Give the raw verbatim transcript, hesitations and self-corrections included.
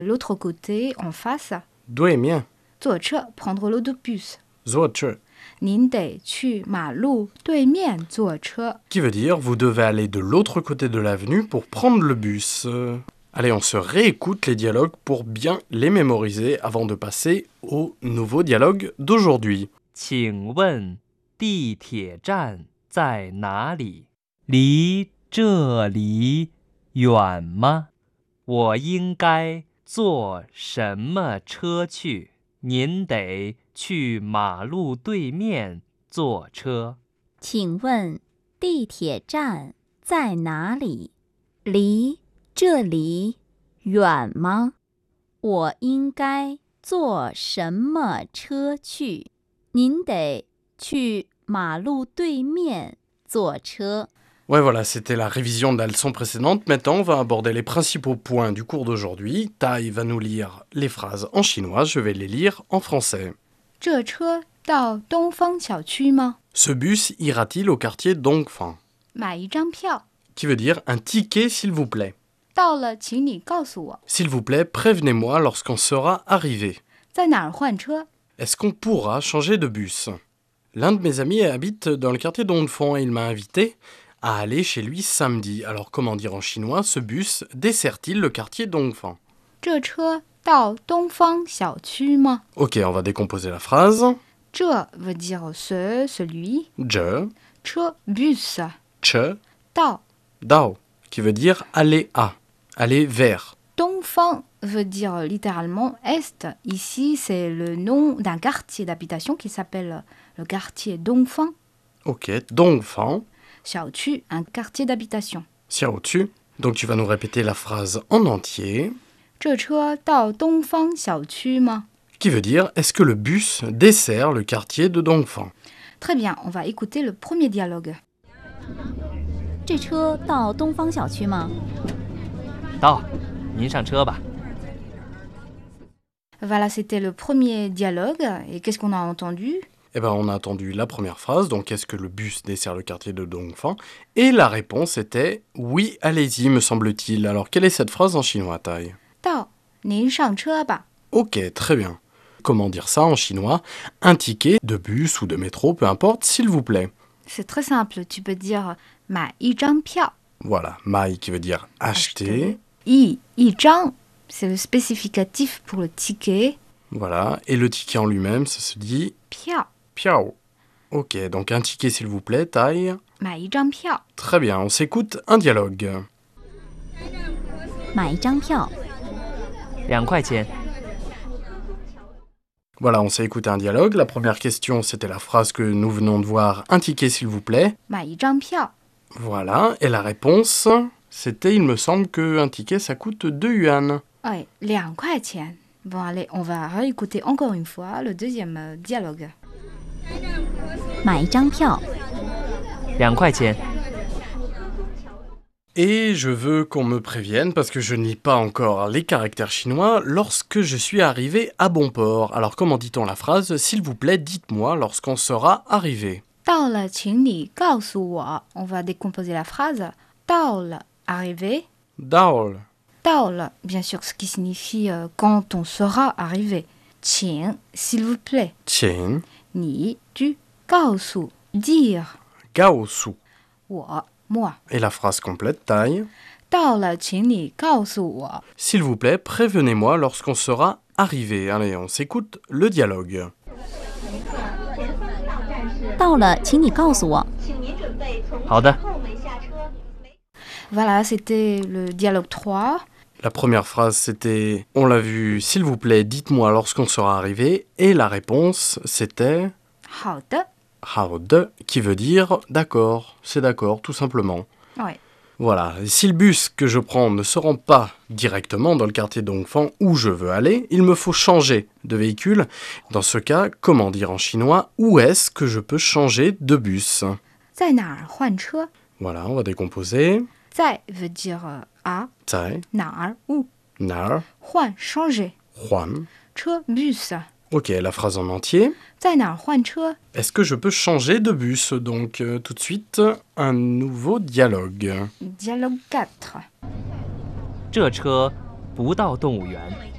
L'autre côté, en face, 对面坐车 prendre l'autobus. 坐车您得去马路对面坐车。 qui veut dire vous devez aller de l'autre côté de l'avenue pour prendre le bus. Euh, Allez, on se réécoute les dialogues pour bien les mémoriser avant de passer au nouveau dialogue d'aujourd'hui. 请问地铁站在哪里？离这里远吗？我应该坐什么车去？您得去马路对面坐车。 请问地铁站在哪里？离这里远吗？我应该坐什么车去？您得去马路对面坐车。 Ouais, voilà, c'était la révision de la leçon précédente. Maintenant, on va aborder les principaux points du cours d'aujourd'hui. Tai va nous lire les phrases en chinois, je vais les lire en français. 这车到东方小区吗？ Ce bus ira-t-il au quartier Dongfang? 买一张票。 Qui veut dire un ticket, s'il vous plaît. 到了，请你告诉我， S'il vous plaît, prévenez-moi lorsqu'on sera arrivé. 在哪儿换车？ Est-ce qu'on pourra changer de bus? L'un de mes amis habite dans le quartier Dongfang et il m'a invité à aller chez lui samedi. Alors comment dire en chinois, ce bus dessert-il le quartier Dongfang? 这车到东方小区吗？ Ok, on va décomposer la phrase. 这 veut dire ce, celui. Je, 车 bus. che, 到 dao, qui veut dire aller à, aller vers. 东方 veut dire littéralement est. Ici, c'est le nom d'un quartier d'habitation qui s'appelle le quartier Dongfang. Ok, Dongfang, 小区 un quartier d'habitation. xiao-tu. Donc tu vas nous répéter la phrase en entier, 这车到东方小区吗？ qui veut dire est-ce que le bus dessert le quartier de Dongfang? Très bien, on va écouter le premier dialogue. 这车到东方小区吗？ 到，您上车吧。 Voilà, c'était le premier dialogue. Et qu'est-ce qu'on a entendu? Eh ben, on a entendu la première phrase, donc est-ce que le bus dessert le quartier de Dongfang? Et la réponse était oui, allez-y, me semble-t-il. Alors, quelle est cette phrase en chinois, Tai? 到，您上车吧。 Ok, très bien. Comment dire ça en chinois? Un ticket de bus ou de métro, peu importe, s'il vous plaît. C'est très simple, tu peux dire 买一张票。 Voilà, mai qui veut dire acheter. 一一张 c'est le spécificatif pour le ticket. Voilà, et le ticket en lui-même, ça se dit 票 piao. Ok, donc un ticket s'il vous plaît, Tai. 买一张票。 Très bien, on s'écoute un dialogue. 买一张票。 两块钱。 Voilà, on s'est écouté un dialogue. La première question, c'était la phrase que nous venons de voir. Un ticket s'il vous plaît. 买一张票。 Voilà, et la réponse, c'était, il me semble, qu'un ticket, ça coûte deux yuan. 哎，两块钱。Bon, allez, on va réécouter encore une fois le deuxième euh, dialogue. 买一张票。 两块钱。 Et je veux qu'on me prévienne, parce que je ne lis pas encore les caractères chinois, lorsque je suis arrivé à bon port. Alors comment dit-on la phrase? S'il vous plaît, dites-moi lorsqu'on sera arrivé. 到了，请你告诉我。On va décomposer la phrase. 到了 arrivé. Daol. 到了 bien sûr, ce qui signifie euh, quand on sera arrivé. 请 s'il vous plaît. Tiens. 你 tu 告诉 dire. Gaosu. 我 moi. Et la phrase complète, taille. 到了，请你告诉我。 S'il vous plaît, prévenez-moi lorsqu'on sera arrivé. Allez, on s'écoute le dialogue. 到了，请你告诉我。 好的。 Voilà, c'était le dialogue trois. La première phrase, c'était « On l'a vu, s'il vous plaît, dites-moi lorsqu'on sera arrivé ». Et la réponse, c'était 好的 « Hao de » qui veut dire « d'accord », c'est d'accord, tout simplement. Ouais. Voilà, et si le bus que je prends ne se rend pas directement dans le quartier Dongfang où je veux aller, il me faut changer de véhicule. Dans ce cas, comment dire en chinois « Où est-ce que je peux changer de bus ?» 在哪儿换车 Voilà, on va décomposer. 在 veut dire euh, à, 在哪儿 où, nar 换 changer, Juan. 车 bus, Ok, la phrase en entier. 在哪儿换车 Est-ce que je peux changer de bus? Donc euh, tout de suite, un nouveau dialogue. Dialogue quatre. 这车不到动物园，